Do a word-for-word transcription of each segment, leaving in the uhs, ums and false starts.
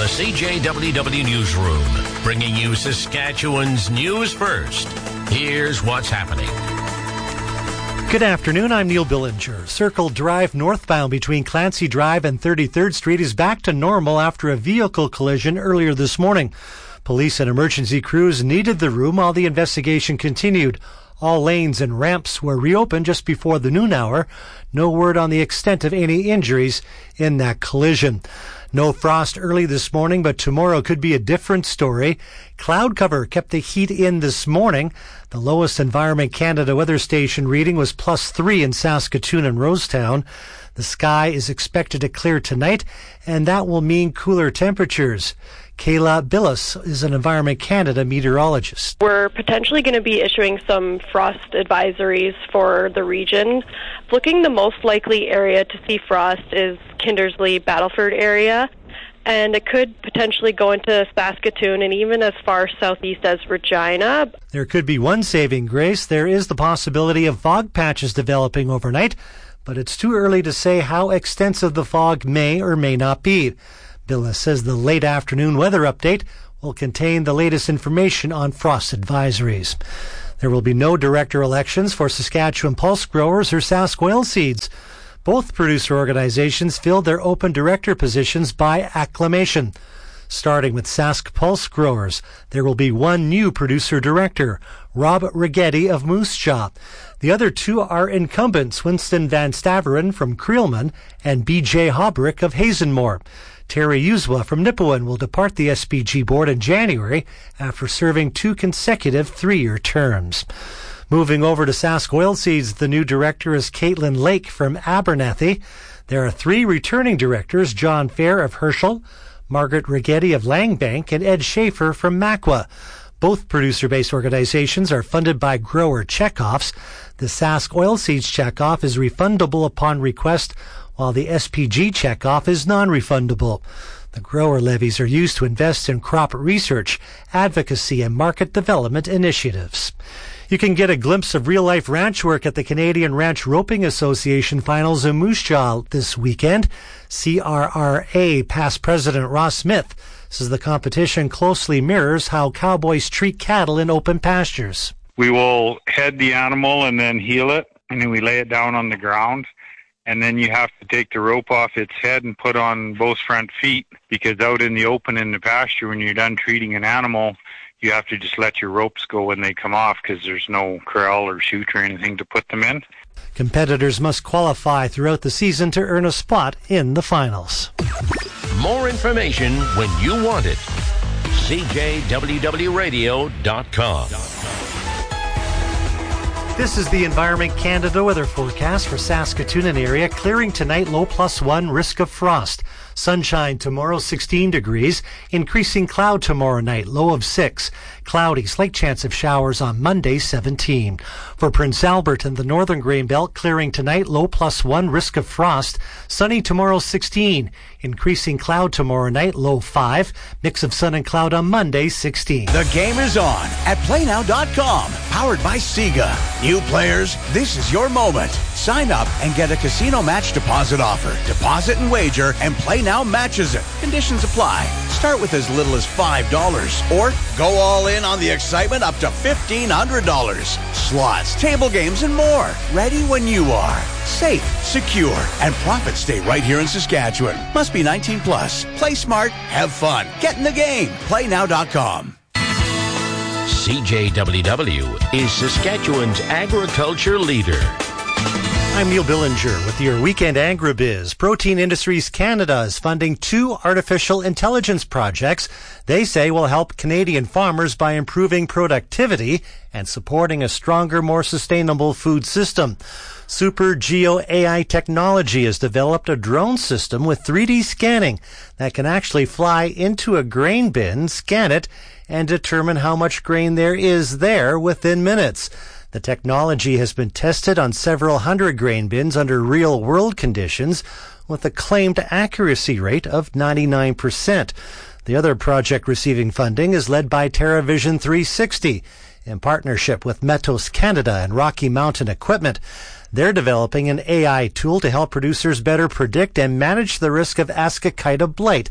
the C J W W Newsroom, bringing you Saskatchewan's news first. Here's what's happening. Good afternoon, I'm Neil Billinger. Circle Drive northbound between Clancy Drive and thirty-third Street is back to normal after a vehicle collision earlier this morning. Police and emergency crews needed the room while the investigation continued. All lanes and ramps were reopened just before the noon hour. No word on the extent of any injuries in that collision. No frost early this morning, but tomorrow could be a different story. Cloud cover kept the heat in this morning. The lowest Environment Canada weather station reading was plus three in Saskatoon and Rosetown. The sky is expected to clear tonight, and that will mean cooler temperatures. Kayla Billis is an Environment Canada meteorologist. We're potentially going to be issuing some frost advisories for the region. Looking the most likely area to see frost is Kindersley, Battleford area, and it could potentially go into Saskatoon and even as far southeast as Regina. There could be one saving grace. There is the possibility of fog patches developing overnight, but it's too early to say how extensive the fog may or may not be. Billis says the late afternoon weather update will contain the latest information on frost advisories. There will be no director elections for Saskatchewan Pulse Growers or Sask Oilseeds. Both producer organizations filled their open director positions by acclamation. Starting with Sask Pulse Growers, there will be one new producer director, Rob Rigetti of Moose Jaw. The other two are incumbents, Winston Van Staveren from Creelman and B J Hobrick of Hazenmore. Terry Uswa from Nipawin will depart the S P G board in January after serving two consecutive three-year terms. Moving over to Sask Oilseeds, the new director is Caitlin Lake from Abernathy. There are three returning directors, John Fair of Herschel, Margaret Rigetti of Langbank, and Ed Schaefer from Makwa. Both producer-based organizations are funded by grower checkoffs. The Sask Oilseeds checkoff is refundable upon request, while the S P G checkoff is non-refundable. The grower levies are used to invest in crop research, advocacy, and market development initiatives. You can get a glimpse of real-life ranch work at the Canadian Ranch Roping Association finals in Moose Jaw this weekend. C R R A past president Ross Smith says the competition closely mirrors how cowboys treat cattle in open pastures. We will head the animal and then heel it, and then we lay it down on the ground. And then you have to take the rope off its head and put on both front feet, because out in the open in the pasture, when you're done treating an animal, you have to just let your ropes go when they come off because there's no corral or chute or anything to put them in. Competitors must qualify throughout the season to earn a spot in the finals. More information when you want it. C J W W radio dot com. This is the Environment Canada weather forecast for Saskatoon and area. Clearing tonight, low plus one, risk of frost. Sunshine tomorrow, sixteen degrees. Increasing cloud tomorrow night, low of six. Cloudy, slight chance of showers on Monday, seventeen. For Prince Albert and the northern grain belt, clearing tonight, low plus one, risk of frost. Sunny tomorrow, sixteen. Increasing cloud tomorrow night, low five. Mix of sun and cloud on Monday, sixteen. The game is on at play now dot com, powered by Sega. New players, this is your moment. Sign up and get a casino match deposit offer. Deposit and wager, and Play Now matches it. Conditions apply. Start with as little as five dollars, or go all in on the excitement up to fifteen hundred dollars. Slots, table games, and more. Ready when you are. Safe, secure, and profits stay right here in Saskatchewan. Must be nineteen plus. Play smart, have fun. Get in the game. play now dot com. C J W W is Saskatchewan's agriculture leader. I'm Neil Billinger with your Weekend Agribiz. Protein Industries Canada is funding two artificial intelligence projects they say will help Canadian farmers by improving productivity and supporting a stronger, more sustainable food system. Super Geo A I Technology has developed a drone system with three D scanning that can actually fly into a grain bin, scan it, and determine how much grain there is there within minutes. The technology has been tested on several hundred grain bins under real-world conditions with a claimed accuracy rate of ninety-nine percent. The other project receiving funding is led by TerraVision three sixty in partnership with Metos Canada and Rocky Mountain Equipment. They're developing an A I tool to help producers better predict and manage the risk of Ascochyta blight.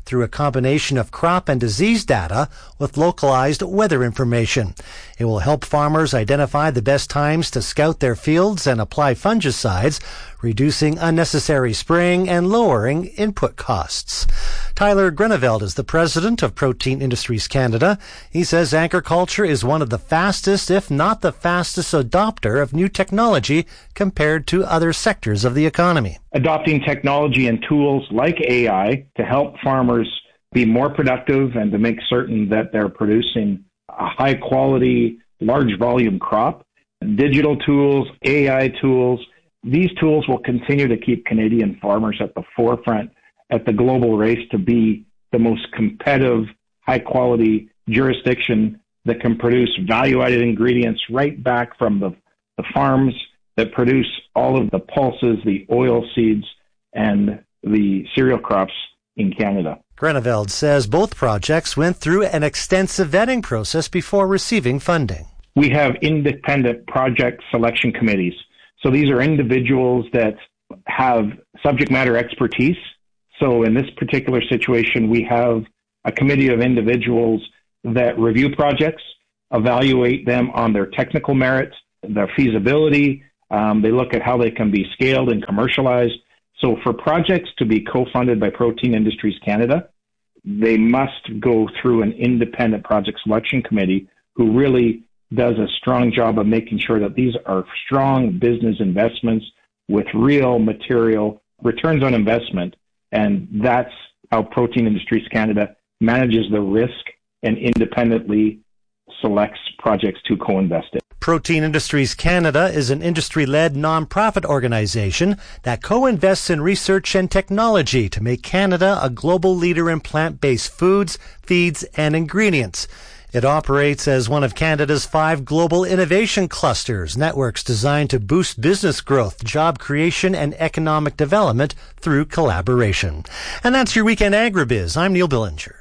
through a combination of crop and disease data with localized weather information. It will help farmers identify the best times to scout their fields and apply fungicides, reducing unnecessary spraying and lowering input costs. Tyler Greneveld is the president of Protein Industries Canada. He says agriculture is one of the fastest, if not the fastest, adopter of new technology compared to other sectors of the economy. Adopting technology and tools like A I to help farmers be more productive and to make certain that they're producing a high quality, large volume crop. Digital tools, A I tools, these tools will continue to keep Canadian farmers at the forefront at the global race to be the most competitive, high quality jurisdiction that can produce value added ingredients right back from the, the farms that produce all of the pulses, the oil seeds, and the cereal crops in Canada. Greneveld says both projects went through an extensive vetting process before receiving funding. We have independent project selection committees. So these are individuals that have subject matter expertise. So in this particular situation, we have a committee of individuals that review projects, evaluate them on their technical merits, their feasibility. Um, they look at how they can be scaled and commercialized. So for projects to be co-funded by Protein Industries Canada, they must go through an independent project selection committee who really does a strong job of making sure that these are strong business investments with real material returns on investment. And that's how Protein Industries Canada manages the risk and independently selects projects to co-invest in. Protein Industries Canada is an industry-led nonprofit organization that co-invests in research and technology to make Canada a global leader in plant-based foods, feeds, and ingredients. It operates as one of Canada's five global innovation clusters, networks designed to boost business growth, job creation, and economic development through collaboration. And that's your Weekend Agribiz. I'm Neil Billinger.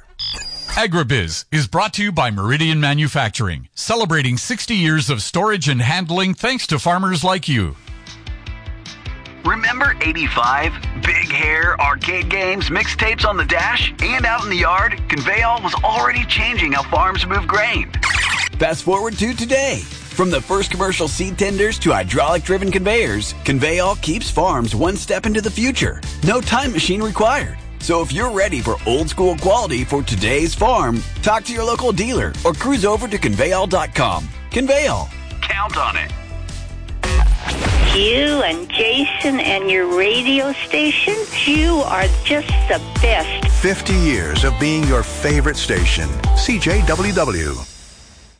Agribiz is brought to you by Meridian Manufacturing, celebrating sixty years of storage and handling thanks to farmers like you. Remember eighty-five? Big hair, arcade games, mixtapes on the dash, and out in the yard? Conveyall was already changing how farms move grain. Fast forward to today. From the first commercial seed tenders to hydraulic-driven conveyors, Conveyall keeps farms one step into the future. No time machine required. So if you're ready for old-school quality for today's farm, talk to your local dealer or cruise over to conveyall dot com. Conveyall. Count on it. You and Jason and your radio station, you are just the best. fifty years of being your favorite station. C J W W.